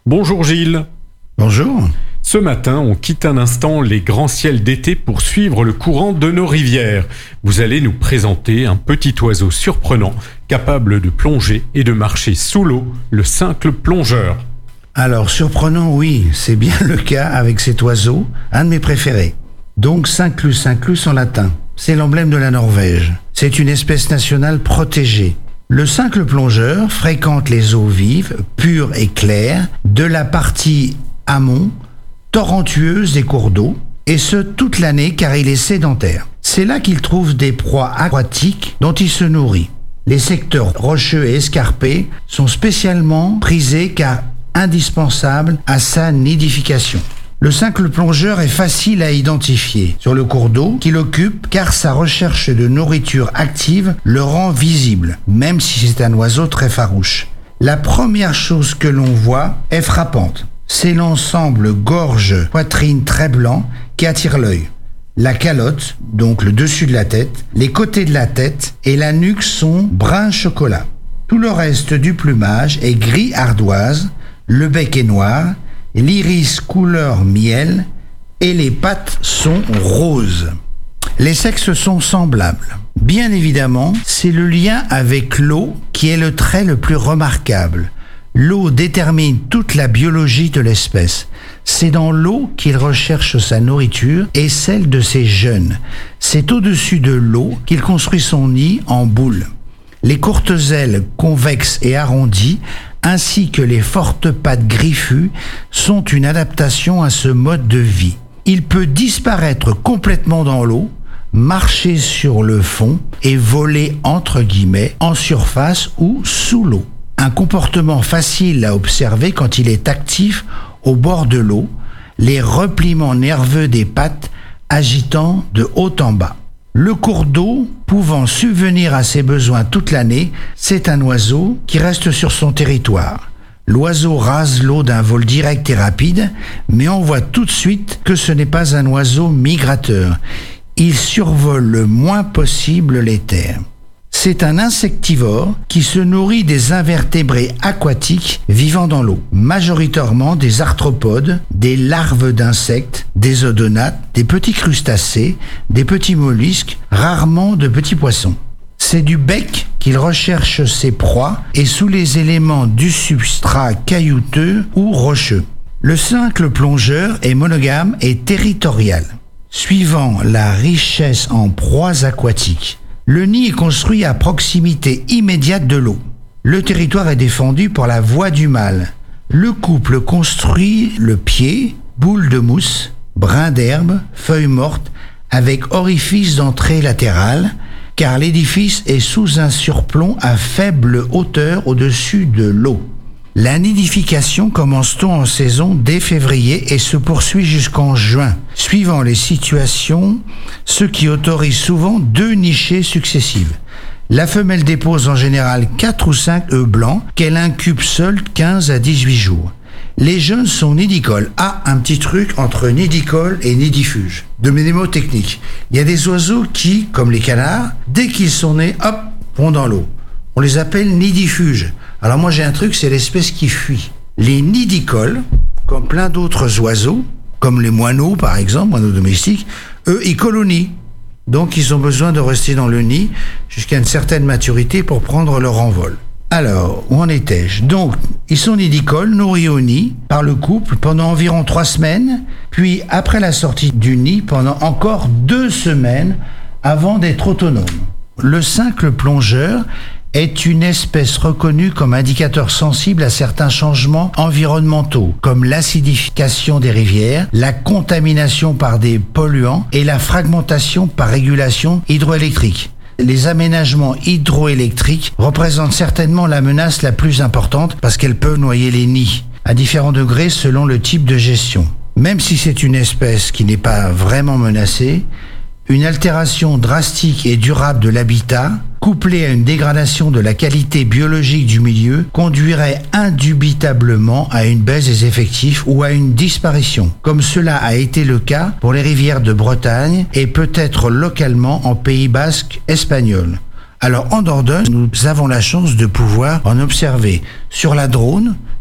Bonjour Gilles. Bonjour. Ce matin, on quitte un instant les grands ciels d'été pour suivre le courant de nos rivières. Vous allez nous présenter un petit oiseau surprenant, capable de plonger et de marcher sous l'eau, le cincle plongeur. Alors, surprenant, oui, c'est bien le cas avec cet oiseau, un de mes préférés. Donc, Cinclus en latin, c'est l'emblème de la Norvège. C'est une espèce nationale protégée. Le cincle plongeur fréquente les eaux vives, pures et claires, de la partie amont, torrentueuse des cours d'eau, et ce toute l'année car il est sédentaire. C'est là qu'il trouve des proies aquatiques dont il se nourrit. Les secteurs rocheux et escarpés sont spécialement prisés car indispensables à sa nidification. Le cincle plongeur est facile à identifier sur le cours d'eau qu'il occupe car sa recherche de nourriture active le rend visible, même si c'est un oiseau très farouche. La première chose que l'on voit est frappante. C'est l'ensemble gorge-poitrine très blanc qui attire l'œil. La calotte, donc le dessus de la tête, les côtés de la tête et la nuque sont brun chocolat. Tout le reste du plumage est gris ardoise, le bec est noir, l'iris couleur miel et les pattes sont roses. Les sexes sont semblables. Bien évidemment, c'est le lien avec l'eau qui est le trait le plus remarquable. L'eau détermine toute la biologie de l'espèce. C'est dans l'eau qu'il recherche sa nourriture et celle de ses jeunes. C'est au-dessus de l'eau qu'il construit son nid en boule. Les courtes ailes convexes et arrondies, ainsi que les fortes pattes griffues, sont une adaptation à ce mode de vie. Il peut disparaître complètement dans l'eau, marcher sur le fond et voler entre guillemets en surface ou sous l'eau. Un comportement facile à observer quand il est actif au bord de l'eau, les repliements nerveux des pattes agitant de haut en bas. Le cours d'eau, pouvant subvenir à ses besoins toute l'année, c'est un oiseau qui reste sur son territoire. L'oiseau rase l'eau d'un vol direct et rapide, mais on voit tout de suite que ce n'est pas un oiseau migrateur. Il survole le moins possible les terres. C'est un insectivore qui se nourrit des invertébrés aquatiques vivant dans l'eau, majoritairement des arthropodes, des larves d'insectes, des odonates, des petits crustacés, des petits mollusques, rarement de petits poissons. C'est du bec qu'il recherche ses proies et sous les éléments du substrat caillouteux ou rocheux. Le cincle plongeur est monogame et territorial, suivant la richesse en proies aquatiques. Le nid est construit à proximité immédiate de l'eau. Le territoire est défendu par la voie du mâle. Le couple construit le pied, boule de mousse, brin d'herbe, feuilles mortes, avec orifice d'entrée latérale, car l'édifice est sous un surplomb à faible hauteur au-dessus de l'eau. La nidification commence tôt en saison dès février et se poursuit jusqu'en juin, suivant les situations, ce qui autorise souvent 2 nichées successives. La femelle dépose en général 4 ou 5 œufs blancs qu'elle incube seule 15 à 18 jours. Les jeunes sont nidicoles. Ah, un petit truc entre nidicole et nidifuge. De mnémotechnique. Il y a des oiseaux qui, comme les canards, dès qu'ils sont nés, hop, vont dans l'eau. On les appelle nidifuges. Alors moi j'ai un truc, c'est l'espèce qui fuit. Les nidicoles, comme plein d'autres oiseaux, comme les moineaux par exemple, moineaux domestiques, eux ils colonient. Donc ils ont besoin de rester dans le nid jusqu'à une certaine maturité pour prendre leur envol. Alors, où en étais-je ? Donc, ils sont nidicoles, nourris au nid par le couple pendant environ 3 semaines, puis après la sortie du nid pendant encore 2 semaines avant d'être autonomes. Le cincle plongeur est une espèce reconnue comme indicateur sensible à certains changements environnementaux, comme l'acidification des rivières, la contamination par des polluants et la fragmentation par régulation hydroélectrique. Les aménagements hydroélectriques représentent certainement la menace la plus importante parce qu'elles peuvent noyer les nids, à différents degrés selon le type de gestion. Même si c'est une espèce qui n'est pas vraiment menacée, une altération drastique et durable de l'habitat, couplée à une dégradation de la qualité biologique du milieu, conduirait indubitablement à une baisse des effectifs ou à une disparition, comme cela a été le cas pour les rivières de Bretagne et peut-être localement en Pays Basque espagnol. Alors en Dordogne, nous avons la chance de pouvoir en observer sur la Dronne,